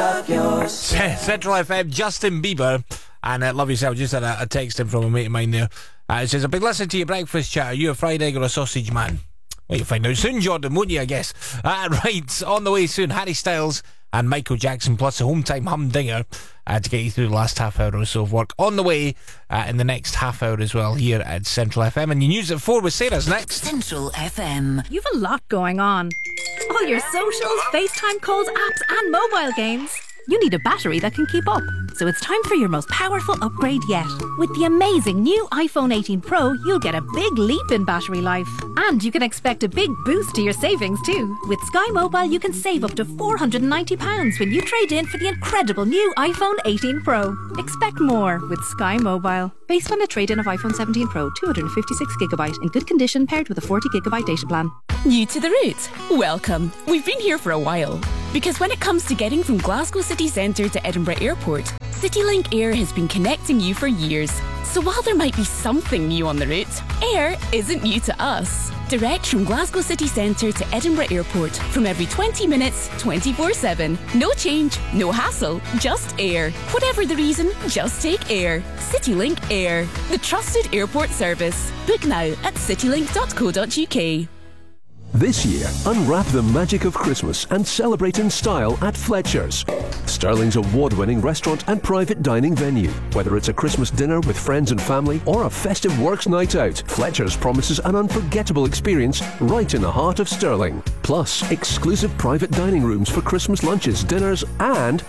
love yours. Central FM, Justin Bieber, and love yourself. Just had a text in from a mate of mine there. It says, a big listen to your breakfast chat. Are you a fried egg or a sausage man? Well, you'll find out soon, Jordan, won't you, I guess? Right, on the way soon, Harry Styles and Michael Jackson, plus a home time humdinger to get you through the last half hour or so of work. On the way in the next half hour as well here at Central FM. And your news at 4 with Sarah's next. Central FM. You've a lot going on. All your socials, FaceTime calls, apps and mobile games. You need a battery that can keep up. So it's time for your most powerful upgrade yet. With the amazing new iPhone 18 Pro, you'll get a big leap in battery life. And you can expect a big boost to your savings too. With Sky Mobile, you can save up to £490 when you trade in for the incredible new iPhone 18 Pro. Expect more with Sky Mobile. Based on a trade-in of iPhone 17 Pro, 256GB in good condition paired with a 40GB data plan. New to the route? Welcome. We've been here for a while. Because when it comes to getting from Glasgow City Centre to Edinburgh Airport, CityLink Air has been connecting you for years. So while there might be something new on the route, Air isn't new to us. Direct from Glasgow City Centre to Edinburgh Airport from every 20 minutes, 24/7. No change, no hassle, just Air. Whatever the reason, just take Air. CityLink Air, the trusted airport service. Book now at citylink.co.uk. This year, unwrap the magic of Christmas and celebrate in style at Fletcher's, Stirling's award-winning restaurant and private dining venue. Whether it's a Christmas dinner with friends and family or a festive works night out, Fletcher's promises an unforgettable experience right in the heart of Stirling. Plus, exclusive private dining rooms for Christmas lunches, dinners and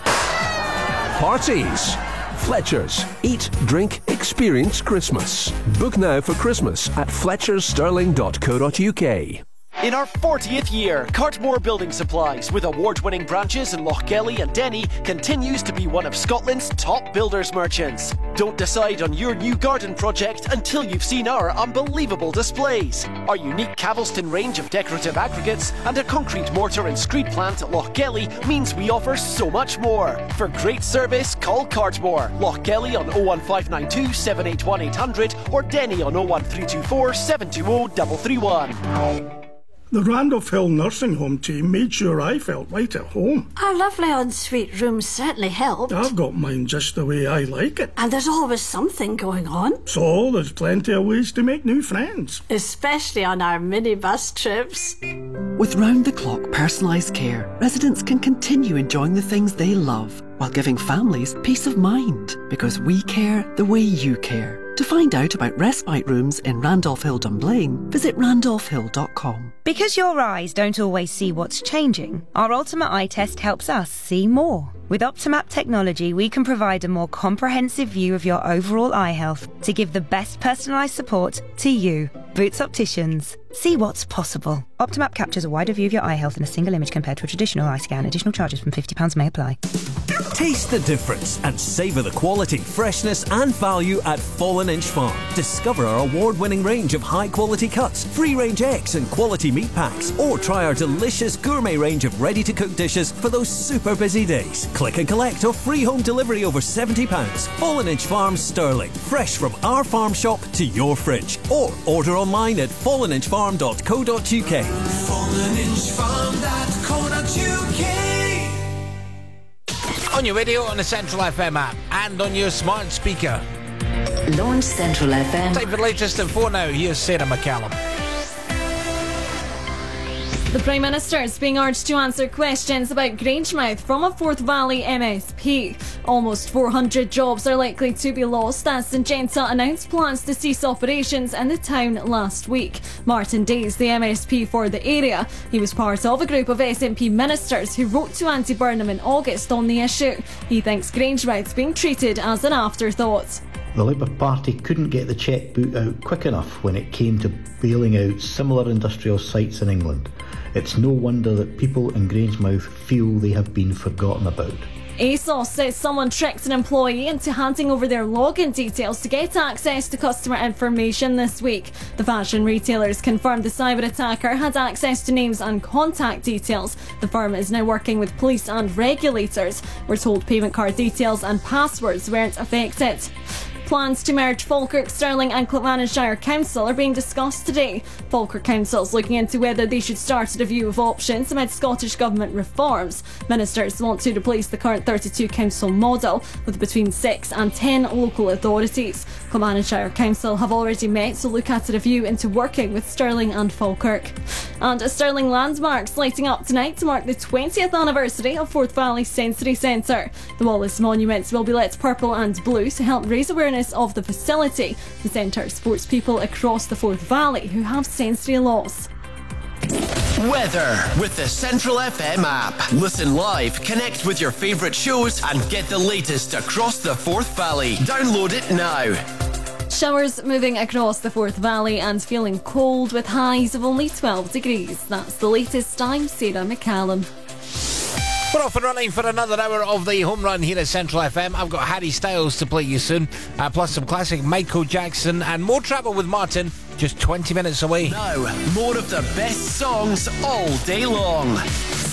parties. Fletcher's. Eat, drink, experience Christmas. Book now for Christmas at fletcherstirling.co.uk. In our 40th year, Cartmore Building Supplies, with award-winning branches in Lochgelly and Denny, continues to be one of Scotland's top builders merchants. Don't decide on your new garden project until you've seen our unbelievable displays. Our unique Cavelston range of decorative aggregates and a concrete mortar and screed plant at Lochgelly means we offer so much more. For great service, call Cartmore. Lochgelly on 01592 781 800 or Denny on 01324 720 331. The Randolph Hill Nursing Home team made sure I felt right at home. Our lovely ensuite rooms certainly helped. I've got mine just the way I like it. And there's always something going on. So there's plenty of ways to make new friends. Especially on our minibus trips. With round-the-clock personalised care, residents can continue enjoying the things they love while giving families peace of mind. Because we care the way you care. To find out about respite rooms in Randolph Hill Dunblane, visit randolphhill.com. Because your eyes don't always see what's changing, our Ultimate Eye Test helps us see more. With Optimap technology, we can provide a more comprehensive view of your overall eye health to give the best personalised support to you. Boots Opticians. See what's possible. Optimap captures a wider view of your eye health in a single image compared to a traditional eye scan. Additional charges from £50 may apply. Taste the difference and savour the quality, freshness and value at Fallen Inch Farm. Discover our award-winning range of high-quality cuts, free-range eggs and quality meat packs, or try our delicious gourmet range of ready-to-cook dishes for those super busy days. Click and collect or free home delivery over £70. Fallen Inch Farm, Stirling. Fresh from our farm shop to your fridge. Or order online at falleninchfarm.co.uk. falleninchfarm.co.uk. On your radio, on the Central FM app, and on your smart speaker. Launch Central FM. Time for the latest at 4 now. Here's Sarah McCallum. The Prime Minister is being urged to answer questions about Grangemouth from a Forth Valley MSP. Almost 400 jobs are likely to be lost as Syngenta announced plans to cease operations in the town last week. Martin Days, the MSP for the area, he was part of a group of SNP ministers who wrote to Andy Burnham in August on the issue. He thinks Grangemouth's being treated as an afterthought. The Labour Party couldn't get the chequebook out quick enough when it came to bailing out similar industrial sites in England. It's no wonder that people in Grangemouth feel they have been forgotten about. ASOS says someone tricked an employee into handing over their login details to get access to customer information this week. The fashion retailers confirmed the cyber attacker had access to names and contact details. The firm is now working with police and regulators. We're told payment card details and passwords weren't affected. Plans to merge Falkirk, Stirling and Kilmarnockshire Council are being discussed today. Falkirk Council's looking into whether they should start a review of options amid Scottish Government reforms. Ministers want to replace the current 32 council model with between 6 and 10 local authorities. Kilmarnockshire Council have already met to look at a review into working with Stirling and Falkirk. And a Stirling landmarks lighting up tonight to mark the 20th anniversary of Forth Valley Sensory Centre. The Wallace Monument will be lit purple and blue to help raise awareness of the facility. The centre supports people across the Forth Valley who have sensory loss. Weather with the Central FM app. Listen live, connect with your favourite shows and get the latest across the Forth Valley. Download it now. Showers moving across the Forth Valley and feeling cold with highs of only 12 degrees. That's the latest. I'm Sarah McCallum. We're off and running for another hour of the home run here at Central FM. I've got Harry Styles to play you soon, plus some classic Michael Jackson and more travel with Martin, just 20 minutes away. Now, more of the best songs all day long.